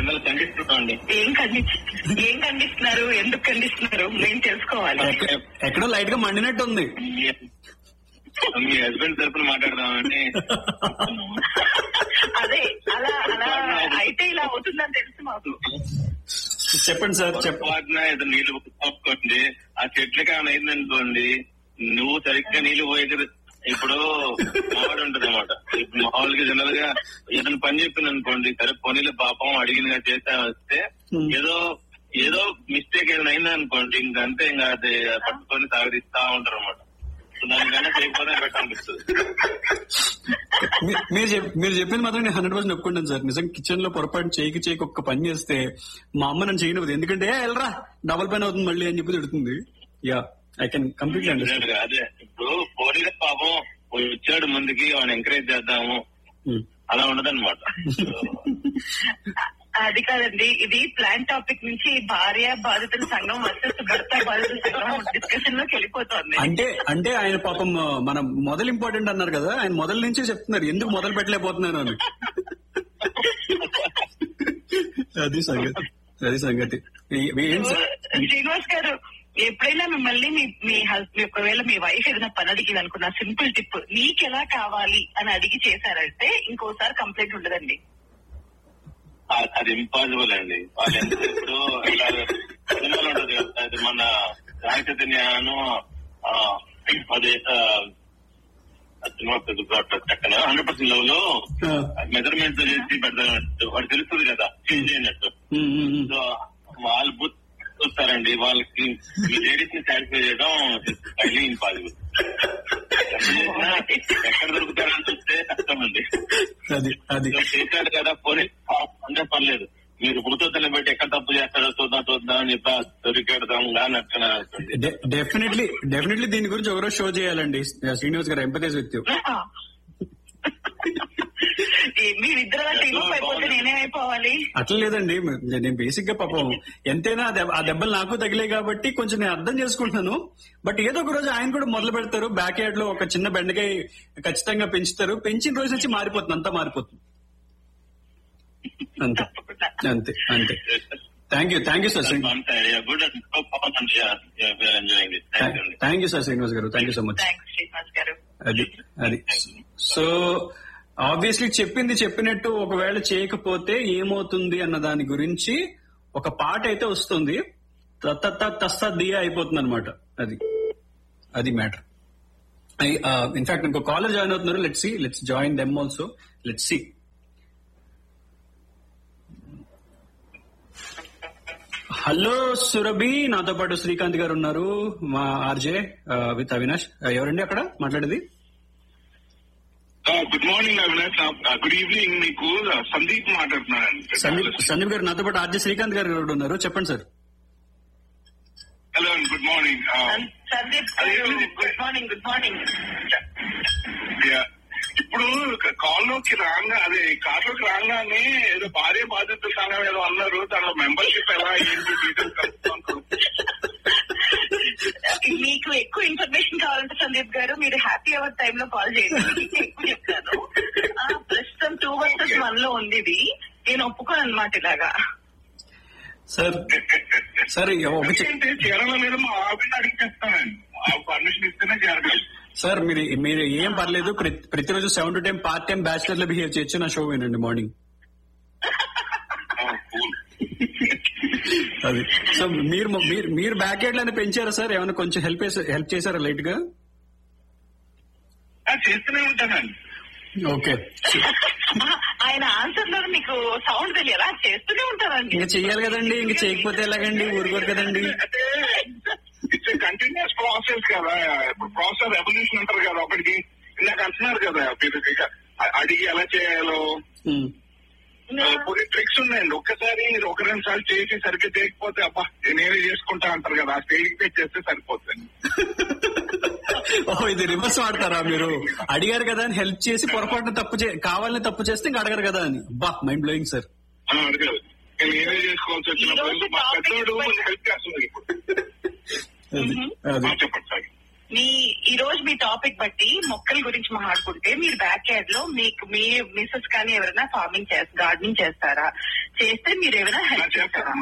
ఖండిస్తున్నామండి. ఏం ఖండిస్తున్నారు, ఎందుకు ఖండిస్తున్నారు మేము తెలుసుకోవాలి. ఎక్కడో లైట్ గా మండినట్టు ఉంది. మీ హస్బెండ్ తరపున మాట్లాడదామని. అదే అలా అయితే ఇలా అవుతుందని తెలుసు మాకు. చెప్పండి సార్. ఏదో నీళ్లు పోసుకోండి, ఆ చెట్లకి ఏమైనా అయిందనుకోండి, నువ్వు సరిగ్గా నీళ్లు పోయేది. ఇప్పుడు మావాడు ఉంటది అనమాట. ఇప్పుడు మామూలుగా జనరల్ గా ఏదైనా పని చెప్పింది అనుకోండి, సరే పోనీలో పాపం అడిగినగా చేస్తా వస్తే ఏదో మిస్టేక్ ఏదైనా అయింది అనుకోండి, ఇంకంతే ఇంకా అది పట్టుకొని సాగరిస్తా ఉంటారు అనమాట. దానికన్నా చేయకపోతే పెట్టాలనిపిస్తుంది. మీరు చెప్పింది మాత్రం నేను 100% ఒప్పుకుంటాను సార్. నిజం కిచెన్ లో పొరపాటు చేయకి ఒక్క పని చేస్తే మా అమ్మ నన్ను చేయనివ్వదు. ఎందుకంటే వెళ్ళరా డబుల్ పని అవుతుంది మళ్ళీ అని చెప్పి తిడుతుంది. Yeah, I can completely understand. అదే ఇప్పుడు పోలీస్ పాపం వచ్చాడు ముందుకి, వాడిని ఎంకరేజ్ చేద్దాము అలా ఉండదన్నమాట. అది కాదండి, ఇది ప్లాన్ టాపిక్ నుంచి భార్య బాధితుల సంఘం వర్సెస్ భర్త బాధితుల సంఘం డిస్కషన్ లోకి వెళ్ళిపోతుంది. అంటే ఆయన పాపం మనం మొదలు ఇంపార్టెంట్ అన్నారు కదా, ఆయన మొదల నుంచే చెప్తున్నారు ఎందుకు మొదలు పెట్టలేకపోతున్నాను అని. అది సంగతి. శ్రీనివాస్ గారు, ఎప్పుడైనా మిమ్మల్ని మీ ఒకవేళ మీ వైఫ్ ఏదైనా పని అడిగింది అనుకున్నా, సింపుల్ టిప్ నీకెలా కావాలి అని అడిగి చేశారంటే ఇంకోసారి కంప్లైంట్ ఉండదండి. అది ఇంపాసిబుల్ అండి. వాళ్ళు ఇప్పుడు సినిమాలు ఉంటది కదా, అది మన చైతన్యను అదే చక్కన 100% లెవెల్ లో మెజర్మెంట్ చేసి పెడతారు. వాడు తెలుస్తుంది కదా చేంజ్ అయినట్టు. సో వాళ్ళు బుత్ చూస్తారండి, వాళ్ళకి లేడీస్ ని సాటిస్ఫై చేయడం హైలీ ఇంపాసిబుల్. ఎక్కడ దొరుకుతారని చూస్తే కష్టం అండి. చేశాడు కదా పోనీ అంటే పర్లేదు, మీరు భూతోతని బట్టి ఎక్కడ తప్పు చేస్తాడో చూద్దాం అని చెప్పి దొరికేడదాం కానీ అట్లా. డెఫినెట్లీ దీని గురించి ఒకరోజు షో చేయాలండి శ్రీనివాస్ గారు. Empathise with you. మీరిద్దరు టీమప్ అయిపోతే నేనేమైపోవాలి? అట్లా లేదండి, నేను బేసిక్ గా పాపం ఎంతైనా ఆ దెబ్బలు నాకు తగిలే కాబట్టి కొంచెం నేను అర్థం చేసుకుంటున్నాను. బట్ ఏదో ఒక రోజు ఆయన కూడా మొదలు పెడతారు, బ్యాక్ యార్డ్ లో ఒక చిన్న బెండకాయ ఖచ్చితంగా పెంచుతారు. పెంచిన రోజు నుంచి మారిపోతుంది, అంతా మారిపోతుంది. అంతే అంతే అంతే. Thank you sir. Thank you sir Srinivas గారు. Thank you so much. అది సో ఆబ్వియస్లీ చెప్పినట్టు ఒకవేళ చేయకపోతే ఏమవుతుంది అన్న దాని గురించి ఒక పాట అయితే వస్తుంది. తస్తా దియా అయిపోతుంది అనమాట. అది మ్యాటర్. ఇన్ఫాక్ట్ ఇంకో కాలర్ జాయిన్ అవుతున్నారు. Let's join them also. Let's see. Hello Surabhi, నాతో పాటు శ్రీకాంత్ గారు ఉన్నారు, మా ఆర్జే విత్ అవినాష్. ఎవరండి అక్కడ మాట్లాడేది? Good morning Avinash. Good evening. మీకు సందీప్ మాట్లాడుతున్నాను. సందీప్ గారు నాతో పాటు ఆర్జే శ్రీకాంత్ గారు ఉన్నారు. చెప్పండి sir. Hello, good morning. Good morning. Good morning. ఇప్పుడు కాల్లోకి కార్లోకి రాగానే ఏదో భార్య బాధ్యతల సంఘం ఏదో అన్నారు. దానిలో మెంబర్షిప్ ఎలా ఏంటి డీటెయిల్స్ కలుపుతాను. మీకు ఎక్కువ ఇన్ఫర్మేషన్ కావాలంటే సందీప్ గారు మీరు హ్యాపీ అవర్ టైమ్ లో కాల్ చేయండి. ఎక్కువ చెప్తాను. ప్రస్తుతం 2 versus 1 లో ఉంది ఇది. నేను ఒప్పుకోను అనమాట ఇలాగా. సార్ చేరడం లేదు, మా ఆఫీస్ అడిగి చెప్తానండి. పర్మిషన్ ఇస్తేనే చేరగలరు. సార్ మీరు ఏం పర్లేదు, ప్రతిరోజు 7 to 10 పార్ట్ టైం బ్యాచిలర్ లో బిహేవ్ చేయొచ్చు. నా షో వినండి మార్నింగ్. అది సో మీరు బ్యాక్ యార్డ్ లోనే పెంచారా సార్? ఏమైనా కొంచెం హెల్ప్ చేశారా లైట్ గా? చేస్తూనే ఉంటానండి. ఓకే. ఆయన ఆన్సర్ లో మీకు సౌండ్ తెలియాలా? చేస్తూనే ఉంటారండి. ఇంకా చెయ్యాలి కదండి, ఇంకా చేయకపోతే ఎలాగండి? ఊరుకోరు కదండి. ఇట్స్ కంటిన్యూస్ ప్రాసెస్ కదా. ఇప్పుడు ప్రాసెస్ ఎవల్యూషన్ అంటారు కదా. ఒకటికి ఇందాక అంటున్నారు కదా, అడిగి ఎలా చేయాలో కొన్ని ట్రిక్స్ ఉన్నాయండి. ఒక్కసారి 1-2 సార్లు చేసి సరిగ్గా చేయకపోతే అబ్బా నేనే చేసుకుంటా అంటారు కదా, ఆ స్టేజ్ పే చేస్తే సరిపోతుంది. ఓహో, ఇది రివర్స్ వాడతారా మీరు? అడిగారు కదా అని హెల్ప్ చేసి పొరపాటున కావాలని తప్పు చేస్తే ఇంకా అడగారు కదా అని. బా, మైండ్ బ్లోయింగ్ సార్. అడగారు, నేనే చేసుకోవాల్సి వచ్చినప్పుడు మా పెద్దోడు హెల్ప్ చేస్తుంది. చెప్పండి సార్. ఈ రోజు మీ టాపిక్ బట్టి మొక్కల గురించి మాట్లాడుకుంటే, మీరు బ్యాక్ యార్డ్ లో మీ మిసెస్ కానీ ఎవరైనా గార్డెనింగ్ చేస్తారా? చేస్తే మీరు ఏమైనా హెల్ప్ చేస్తారా?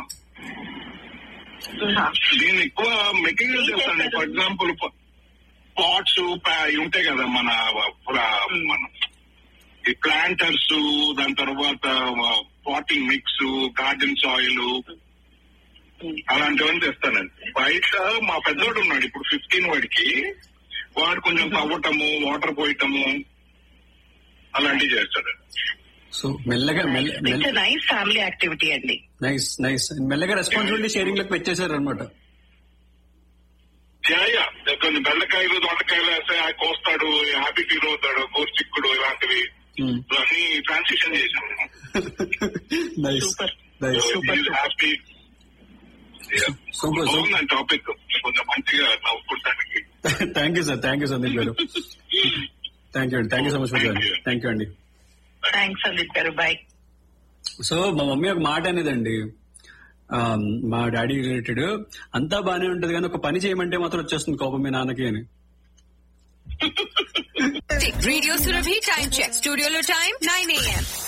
నేను ఎక్కువ మెటీరియల్ చేస్తాను. ఫర్ ఎగ్జాంపుల్ పాట్స్ ఉంటాయి కదా, మన ఈ ప్లాంటర్స్, దాని తర్వాత పాటింగ్ మిక్స్, గార్డెన్ సాయిల్, అలాంటివన్నీ తెస్తానండి. బయట మా పెద్దోడు ఉన్నాడు ఇప్పుడు 15 వాడికి, వాడు కొంచెం తవ్వటము, వాటర్ పోయటము అలాంటివి చేస్తాడు. సో మెల్లగా నైస్ ఫ్యామిలీ యాక్టివిటీ అండి. నైస్ మెల్లగా రెస్పాన్సిబిలిటీ షేరింగ్ లోకి వచ్చేసారు అనమాట. కొన్ని బెల్లకాయలు, దొండకాయలు వేస్తే కోస్తాడు, హ్యాపీ ఫీల్ అవుతాడు, కోర్చిక్కుడు ఇలాంటివి అన్ని ట్రాన్సిషన్ చేశాను. హ్యాపీ టాపిక్, కొంచెం మంచిగా నవ్వుకుంటానికి. థ్యాంక్ యూ సార్ సందీప్ గారు. థ్యాంక్ యూ సో మచ్ గారు. థ్యాంక్ యూ అండి. థ్యాంక్స్ సందీప్ గారు. బాయ్. సో మా మమ్మీ ఒక మాట అనేదండి, మా డాడీ రిలేటెడ్, అంతా బానే ఉంటది కానీ ఒక పని చేయమంటే మాత్రం వచ్చేస్తుంది కోపం మీ నాన్నకి అని. Radio Surabhi time check. స్టూడియోలో టైం 9 AM.